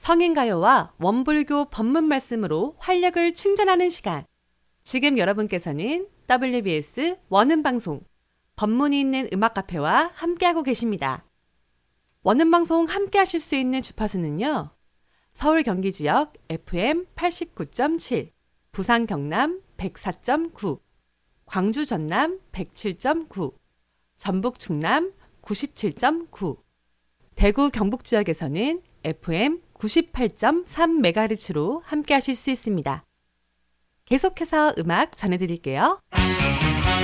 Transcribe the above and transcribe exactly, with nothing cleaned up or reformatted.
성인가요와 원불교 법문 말씀으로 활력을 충전하는 시간. 지금 여러분께서는 더블유비에스 원음방송 법문이 있는 음악카페와 함께하고 계십니다. 원음방송 함께하실 수 있는 주파수는요. 서울 경기 지역 에프엠 팔십구 점 칠, 부산 경남 백사 점 구, 광주 전남 백칠 점 구, 전북 충남 구십칠 점 구, 대구 경북 지역에서는 에프엠 구십팔 점 삼 메가헤르츠로 함께하실 수 있습니다. 계속해서 음악 전해드릴게요.